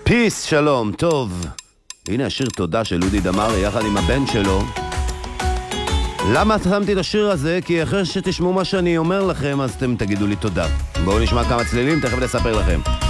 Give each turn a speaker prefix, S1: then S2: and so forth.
S1: פיס, שלום, טוב. הנה השיר תודה של אודי דמארי יחד עם הבן שלו. למה שמתי את השיר הזה? כי אחרי שתשמעו מה שאני אומר לכם, אז אתם תגידו לי תודה. בואו נשמע כמה צלילים, תכף נספר לכם.